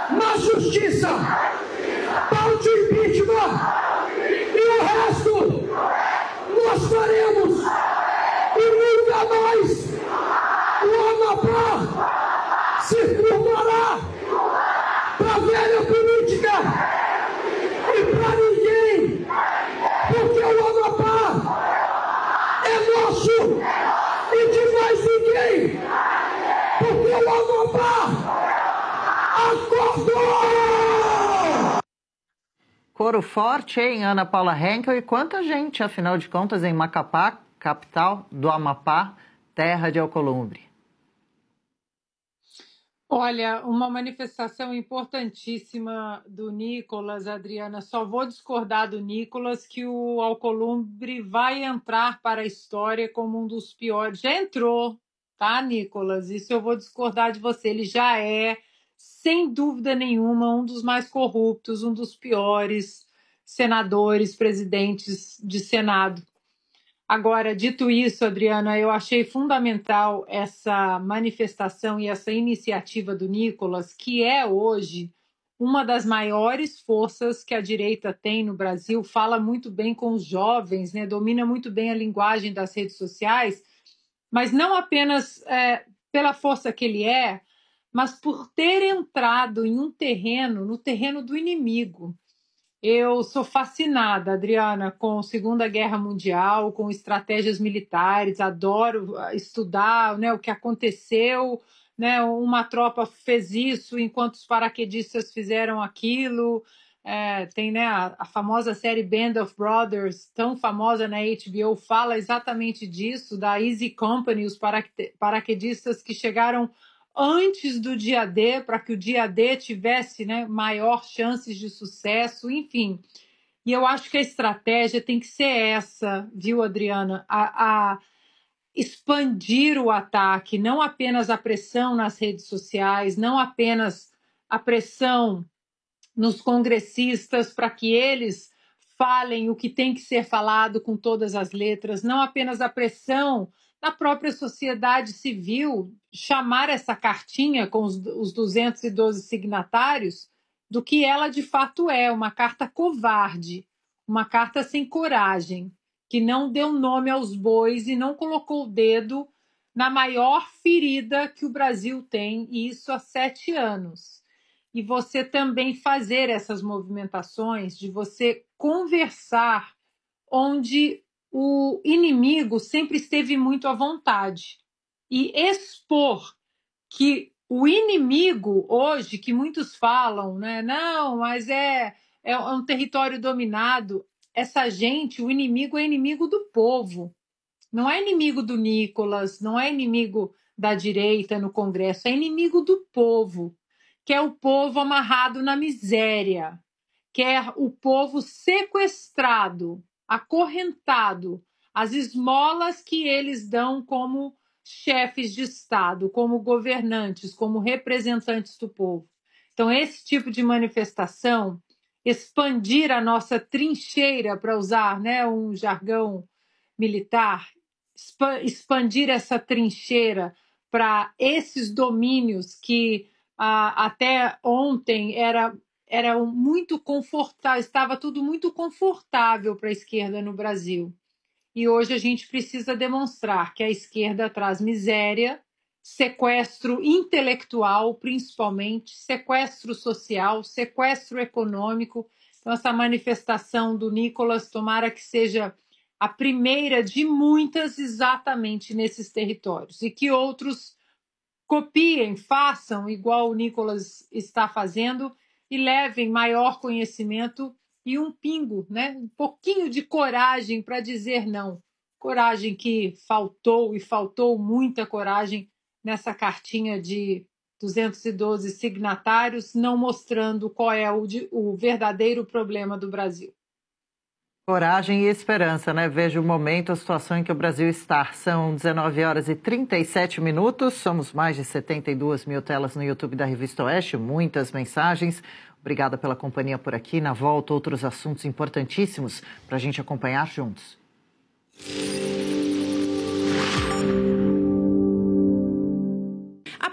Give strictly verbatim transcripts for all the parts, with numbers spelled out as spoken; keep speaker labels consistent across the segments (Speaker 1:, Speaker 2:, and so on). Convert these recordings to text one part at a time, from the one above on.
Speaker 1: na justiça, paute o impeachment e o resto nós faremos. E nunca mais o Amapá se curvará para a velha política e para ninguém, porque o Amapá é nosso e de mais ninguém, porque o Amapá acordou!
Speaker 2: Coro forte, hein, Ana Paula Henkel? E quanta gente, afinal de contas, em Macapá, capital do Amapá, terra de Alcolumbre?
Speaker 3: Olha, uma manifestação importantíssima do Nicolas, Adriana. Só vou discordar do Nicolas que o Alcolumbre vai entrar para a história como um dos piores. Já entrou, tá, Nicolas? Isso eu vou discordar de você. Ele já é, sem dúvida nenhuma, um dos mais corruptos, um dos piores senadores, presidentes de Senado. Agora, dito isso, Adriana, eu achei fundamental essa manifestação e essa iniciativa do Nicolas, que é hoje uma das maiores forças que a direita tem no Brasil, fala muito bem com os jovens, né? Domina muito bem a linguagem das redes sociais, mas não apenas é, pela força que ele é, mas por ter entrado em um terreno, no terreno do inimigo. Eu sou fascinada, Adriana, com a Segunda Guerra Mundial, com estratégias militares, adoro estudar, né, o que aconteceu, né, uma tropa fez isso enquanto os paraquedistas fizeram aquilo. É, tem, né, a, a famosa série Band of Brothers, tão famosa na H B O, fala exatamente disso, da Easy Company, os paraquedistas que chegaram antes do dia D, para que o dia D tivesse, né, maior chances de sucesso, enfim. E eu acho que a estratégia tem que ser essa, viu, Adriana? A, a expandir o ataque, não apenas a pressão nas redes sociais, não apenas a pressão nos congressistas para que eles falem o que tem que ser falado com todas as letras, não apenas a pressão na própria sociedade civil, chamar essa cartinha com os, os duzentos e doze signatários do que ela de fato é, uma carta covarde, uma carta sem coragem, que não deu nome aos bois e não colocou o dedo na maior ferida que o Brasil tem, e isso há sete anos. E você também fazer essas movimentações, de você conversar onde o inimigo sempre esteve muito à vontade. E expor que o inimigo hoje, que muitos falam, né, não, mas é, é um território dominado, essa gente, o inimigo é inimigo do povo. Não é inimigo do Nicolas, não é inimigo da direita no Congresso, é inimigo do povo, que é o povo amarrado na miséria, que é o povo sequestrado, acorrentado, as esmolas que eles dão como chefes de Estado, como governantes, como representantes do povo. Então, esse tipo de manifestação, expandir a nossa trincheira, para usar, né, um jargão militar, expandir essa trincheira para esses domínios que ah, até ontem era era muito confortável, estava tudo muito confortável para a esquerda no Brasil. E hoje a gente precisa demonstrar que a esquerda traz miséria, sequestro intelectual, principalmente, sequestro social, sequestro econômico. Então, essa manifestação do Nicolas, tomara que seja a primeira de muitas exatamente nesses territórios, e que outros copiem, façam igual o Nicolas está fazendo, e levem maior conhecimento e um pingo, né? Um pouquinho de coragem para dizer não. Coragem que faltou, e faltou muita coragem nessa cartinha de duzentos e doze signatários, não mostrando qual é o, o verdadeiro problema do Brasil.
Speaker 2: Coragem e esperança, né? Veja o momento, a situação em que o Brasil está. São dezenove horas e trinta e sete minutos, somos mais de setenta e duas mil telas no YouTube da Revista Oeste, muitas mensagens. Obrigada pela companhia por aqui. Na volta, outros assuntos importantíssimos para a gente acompanhar juntos.
Speaker 4: A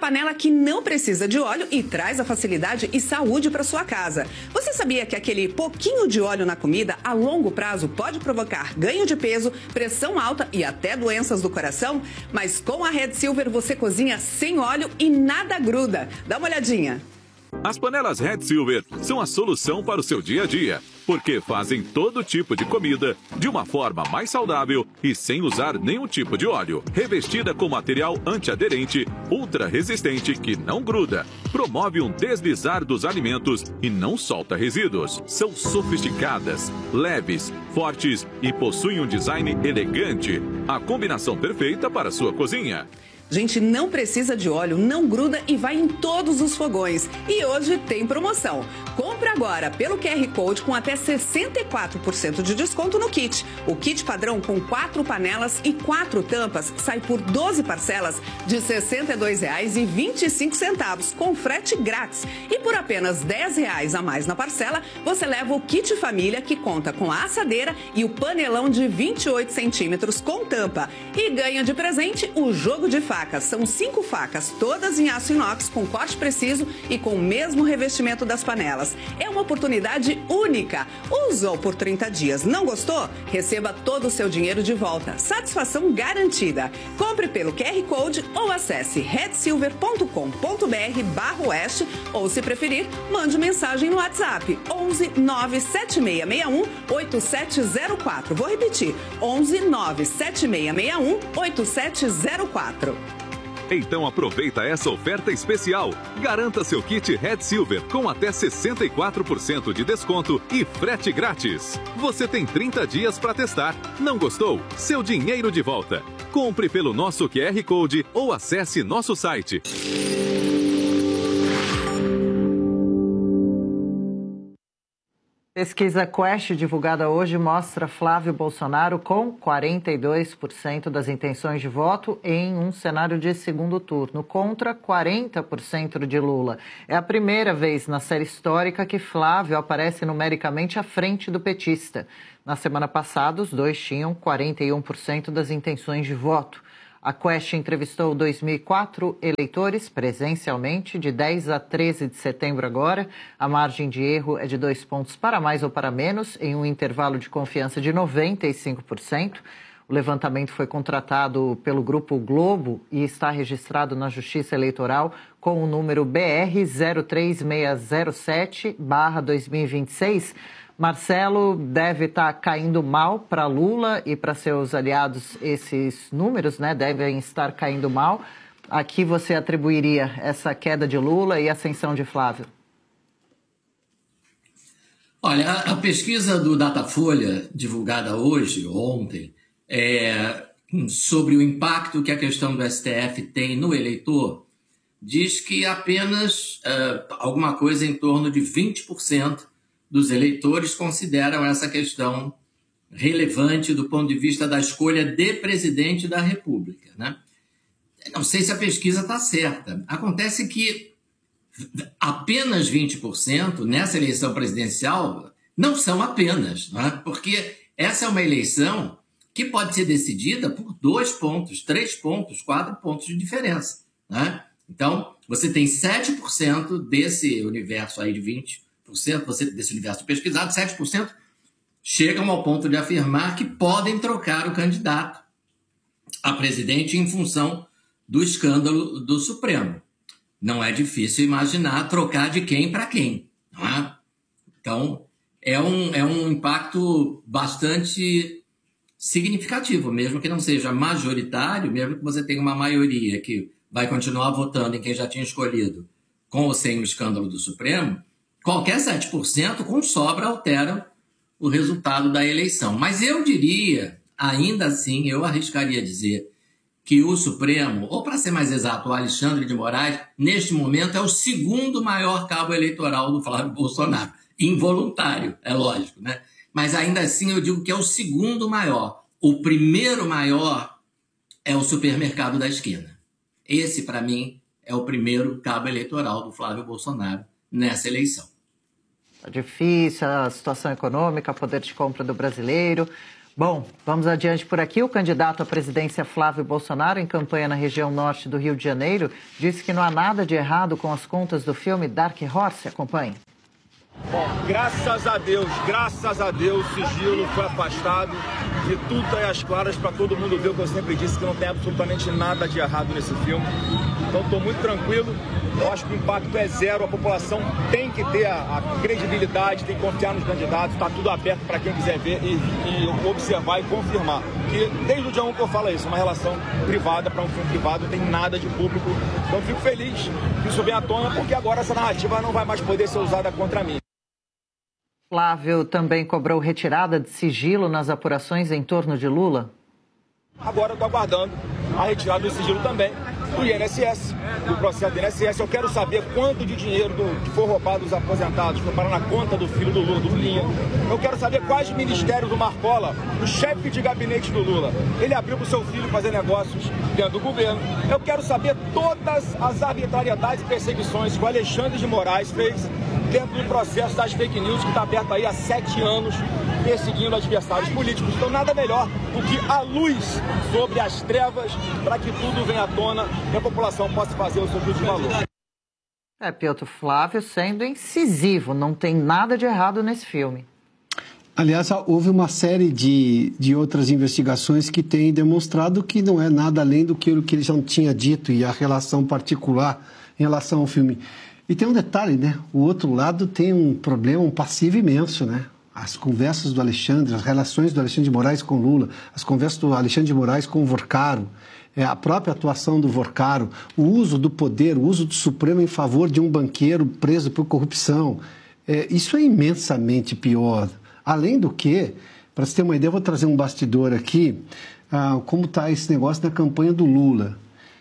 Speaker 4: panela que não precisa de óleo e traz a facilidade e saúde para sua casa. Você sabia que aquele pouquinho de óleo na comida a longo prazo pode provocar ganho de peso, pressão alta e até doenças do coração? Mas com a Red Silver você cozinha sem óleo e nada gruda. Dá uma olhadinha.
Speaker 5: As panelas Red Silver são a solução para o seu dia a dia, porque fazem todo tipo de comida de uma forma mais saudável e sem usar nenhum tipo de óleo. Revestida com material antiaderente, ultra resistente que não gruda, promove um deslizar dos alimentos e não solta resíduos. São sofisticadas, leves, fortes e possuem um design elegante. A combinação perfeita para a sua cozinha.
Speaker 4: Gente, não precisa de óleo, não gruda e vai em todos os fogões. E hoje tem promoção. Compre agora pelo Q R Code com até sessenta e quatro por cento de desconto no kit. O kit padrão com quatro panelas e quatro tampas sai por doze parcelas de sessenta e dois reais e vinte e cinco centavos, com frete grátis. E por apenas dez reais a mais na parcela, você leva o kit família, que conta com a assadeira e o panelão de vinte e oito centímetros com tampa. E ganha de presente o jogo de facas. São cinco facas, todas em aço inox, com corte preciso e com o mesmo revestimento das panelas. É uma oportunidade única. Usou por trinta dias, não gostou? Receba todo o seu dinheiro de volta. Satisfação garantida. Compre pelo Q R Code ou acesse red silver ponto com ponto br barra oeste ou, se preferir, mande mensagem no WhatsApp onze nove sete seis seis um oito sete zero quatro. Vou repetir, onze nove sete seis seis um oito sete zero quatro.
Speaker 5: Então aproveita essa oferta especial. Garanta seu kit Red Silver com até sessenta e quatro por cento de desconto e frete grátis. Você tem trinta dias para testar. Não gostou? Seu dinheiro de volta. Compre pelo nosso Q R Code ou acesse nosso site.
Speaker 2: Pesquisa Quest divulgada hoje mostra Flávio Bolsonaro com quarenta e dois por cento das intenções de voto em um cenário de segundo turno, contra quarenta por cento de Lula. É a primeira vez na série histórica que Flávio aparece numericamente à frente do petista. Na semana passada, os dois tinham quarenta e um por cento das intenções de voto. A Quest entrevistou dois mil e quatro eleitores presencialmente, de dez a treze de setembro agora. A margem de erro é de dois pontos para mais ou para menos, em um intervalo de confiança de noventa e cinco por cento. O levantamento foi contratado pelo Grupo Globo e está registrado na Justiça Eleitoral com o número B R zero três seis zero sete barra dois mil e vinte e seis. Marcelo, deve estar caindo mal para Lula e para seus aliados esses números, né? Devem estar caindo mal. A que você atribuiria essa queda de Lula e ascensão de Flávio?
Speaker 6: Olha, a, a pesquisa do Datafolha, divulgada hoje, ontem, é, sobre o impacto que a questão do S T F tem no eleitor, diz que apenas uh, alguma coisa em torno de vinte por cento dos eleitores consideram essa questão relevante do ponto de vista da escolha de presidente da República, né? Não sei se a pesquisa está certa. Acontece que apenas vinte por cento nessa eleição presidencial não são apenas, não é? Porque essa é uma eleição que pode ser decidida por dois pontos, três pontos, quatro pontos de diferença, né? Então, você tem sete por cento desse universo aí de vinte por cento, você, desse universo pesquisado, sete por cento chegam ao ponto de afirmar que podem trocar o candidato a presidente em função do escândalo do Supremo. Não é difícil imaginar trocar de quem para quem, não é? Então, é um, é um impacto bastante significativo, mesmo que não seja majoritário, mesmo que você tenha uma maioria que vai continuar votando em quem já tinha escolhido, com ou sem o escândalo do Supremo. Qualquer sete por cento com sobra altera o resultado da eleição. Mas eu diria, ainda assim, eu arriscaria dizer que o Supremo, ou para ser mais exato, o Alexandre de Moraes, neste momento é o segundo maior cabo eleitoral do Flávio Bolsonaro. Involuntário, é lógico, né? Mas ainda assim eu digo que é o segundo maior. O primeiro maior é o supermercado da esquina. Esse, para mim, é o primeiro cabo eleitoral do Flávio Bolsonaro nessa eleição.
Speaker 2: Está difícil a situação econômica, poder de compra do brasileiro, Bom, vamos adiante por aqui. O candidato à presidência Flávio Bolsonaro, em campanha na região norte do Rio de Janeiro, disse que não há nada de errado com as contas do filme Dark Horse. Acompanhe.
Speaker 7: Bom, graças a Deus, graças a Deus, o sigilo foi afastado e tudo está aí às claras para todo mundo ver o que eu sempre disse, que não tem absolutamente nada de errado nesse filme. Então estou muito tranquilo, eu acho que o impacto é zero, a população tem que ter a, a credibilidade, tem que confiar nos candidatos, está tudo aberto para quem quiser ver e, e observar e confirmar. Que desde o dia um que eu falo isso, uma relação privada para um filme privado, não tem nada de público. Então fico feliz que isso venha à tona, porque agora essa narrativa não vai mais poder ser usada contra mim.
Speaker 2: Flávio também cobrou retirada de sigilo nas apurações em torno de Lula.
Speaker 7: Agora eu estou aguardando a retirada do sigilo também do I N S S, do processo do I N S S. Eu quero saber quanto de dinheiro do, que foi roubado dos aposentados foi parar na conta do filho do Lula, do Lulinha. Eu quero saber quais ministérios do Marcola, o chefe de gabinete do Lula, ele abriu para o seu filho fazer negócios dentro do governo. Eu quero saber todas as arbitrariedades e perseguições que o Alexandre de Moraes fez dentro do processo das fake news que está aberto aí há sete anos, perseguindo adversários políticos. Então nada melhor do que a luz sobre as trevas para que tudo venha à tona e a população possa fazer o seu juízo de valor.
Speaker 2: É, Piotr, Flávio sendo incisivo, não tem nada de errado nesse filme.
Speaker 8: Aliás, houve uma série de, de outras investigações que têm demonstrado que não é nada além do que ele já tinha dito e a relação particular em relação ao filme. E tem um detalhe, né? O outro lado tem um problema, um passivo imenso, né? As conversas do Alexandre, as relações do Alexandre de Moraes com Lula, as conversas do Alexandre de Moraes com o Vorcaro, é, a própria atuação do Vorcaro, o uso do poder, o uso do Supremo em favor de um banqueiro preso por corrupção. É, isso é imensamente pior. Além do que, para você ter uma ideia, eu vou trazer um bastidor aqui, ah, como está esse negócio na campanha do Lula.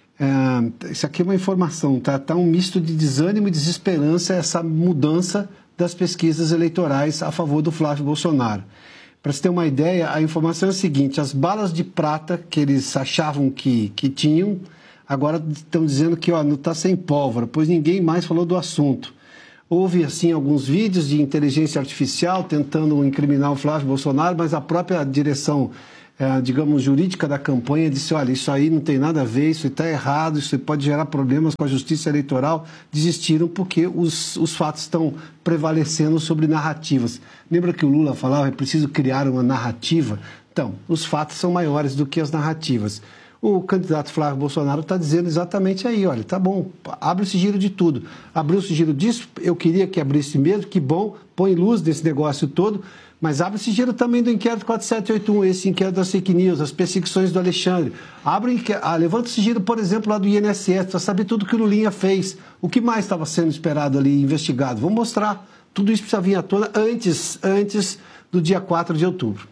Speaker 8: É, isso aqui é uma informação, tá? Tá um misto de desânimo e desesperança essa mudança das pesquisas eleitorais a favor do Flávio Bolsonaro. Para você ter uma ideia, a informação é a seguinte: as balas de prata que eles achavam que, que tinham, agora estão dizendo que ó, não está sem pólvora, pois ninguém mais falou do assunto. Houve, assim, alguns vídeos de inteligência artificial tentando incriminar o Flávio Bolsonaro, mas a própria direção É, digamos, jurídica da campanha disse, olha, isso aí não tem nada a ver, isso está errado, isso pode gerar problemas com a justiça eleitoral. Desistiram porque os, os fatos estão prevalecendo sobre narrativas. Lembra que o Lula falava, é preciso criar uma narrativa? Então, os fatos são maiores do que as narrativas. O candidato Flávio Bolsonaro está dizendo exatamente aí, olha, tá bom, abre o sigilo de tudo. Abriu o sigilo disso, eu queria que abrisse mesmo, que bom, põe luz nesse negócio todo, mas abre o sigilo também do inquérito quatro sete oito um, esse inquérito das fake news, as perseguições do Alexandre. Abre, ah, levanta o sigilo, por exemplo, lá do I N S S, para saber tudo que o Lulinha fez. O que mais estava sendo esperado ali, investigado? Vamos mostrar. Tudo isso precisa vir à tona antes, antes do dia quatro de outubro.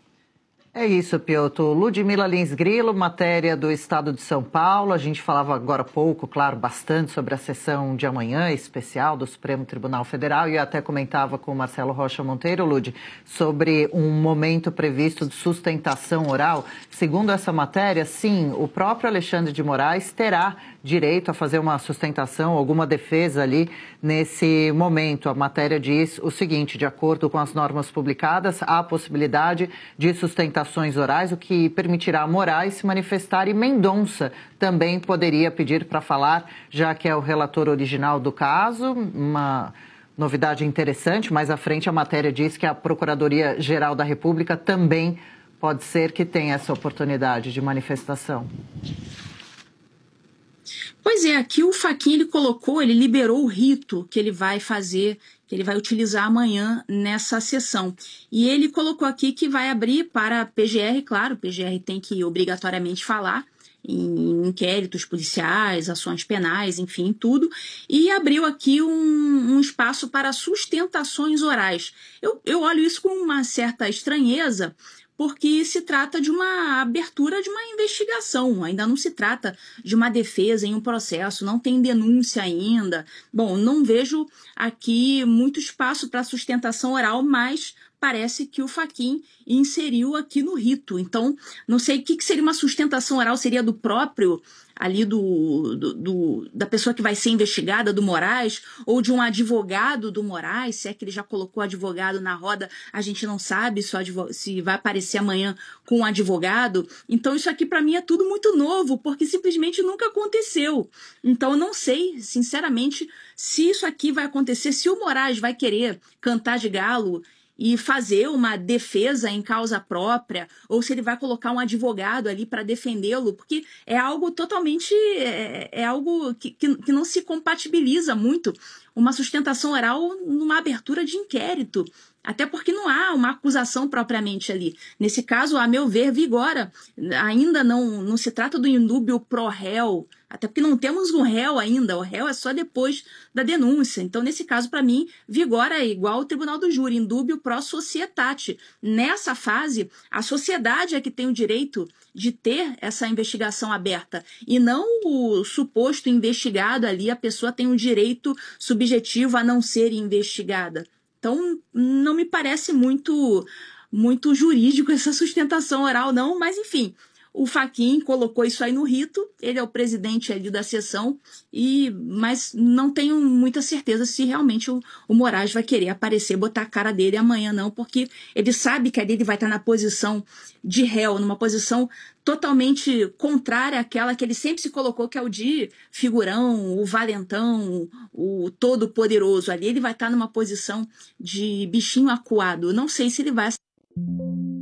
Speaker 2: É isso, Piotr. Ludmila Lins Grilo, matéria do Estado de São Paulo. A gente falava agora há pouco, claro, bastante sobre a sessão de amanhã especial do Supremo Tribunal Federal e eu até comentava com o Marcelo Rocha Monteiro, Lud, sobre um momento previsto de sustentação oral. Segundo essa matéria, sim, o próprio Alexandre de Moraes terá direito a fazer uma sustentação, alguma defesa ali nesse momento. A matéria diz o seguinte: de acordo com as normas publicadas, há a possibilidade de sustentações orais, o que permitirá a Moraes se manifestar, e Mendonça também poderia pedir para falar, já que é o relator original do caso. Uma novidade interessante, mais à frente a matéria diz que a Procuradoria-Geral da República também pode ser que tenha essa oportunidade de manifestação.
Speaker 9: Pois é, aqui o Fachin ele colocou, ele liberou o rito que ele vai fazer, que ele vai utilizar amanhã nessa sessão. E ele colocou aqui que vai abrir para a P G R, claro, o P G R tem que obrigatoriamente falar em inquéritos policiais, ações penais, enfim, tudo, e abriu aqui um, um espaço para sustentações orais. Eu, eu olho isso com uma certa estranheza, porque se trata de uma abertura de uma investigação, ainda não se trata de uma defesa em um processo, não tem denúncia ainda. Bom, não vejo aqui muito espaço para sustentação oral, mas parece que o Fachin inseriu aqui no rito. Então, não sei o que seria uma sustentação oral, seria do próprio ali do, do, do, da pessoa que vai ser investigada, do Moraes, ou de um advogado do Moraes, se é que ele já colocou advogado na roda, a gente não sabe se, o se vai aparecer amanhã com um advogado. Então isso aqui para mim é tudo muito novo, porque simplesmente nunca aconteceu. Então eu não sei, sinceramente, se isso aqui vai acontecer, se o Moraes vai querer cantar de galo e fazer uma defesa em causa própria, ou se ele vai colocar um advogado ali para defendê-lo, porque é algo totalmente, é, é algo que, que, que não se compatibiliza muito uma sustentação oral numa abertura de inquérito, até porque não há uma acusação propriamente ali. Nesse caso, a meu ver, vigora. Ainda não, não se trata do indúbio pro réu, até porque não temos um réu ainda, o réu é só depois da denúncia. Então, nesse caso, para mim, vigora igual o tribunal do júri, indúbio pro societate. Nessa fase, a sociedade é que tem o direito de ter essa investigação aberta, e não o suposto investigado ali, a pessoa tem um direito subjetivo a não ser investigada. Então, não me parece muito, muito jurídico essa sustentação oral, não, mas enfim, o Fachin colocou isso aí no rito, ele é o presidente ali da sessão, e, mas não tenho muita certeza se realmente o, o Moraes vai querer aparecer, botar a cara dele amanhã não, porque ele sabe que ali ele vai estar na posição de réu, numa posição totalmente contrária àquela que ele sempre se colocou, que é o de figurão, o valentão, o todo-poderoso. Ali ele vai estar numa posição de bichinho acuado. Não sei se ele vai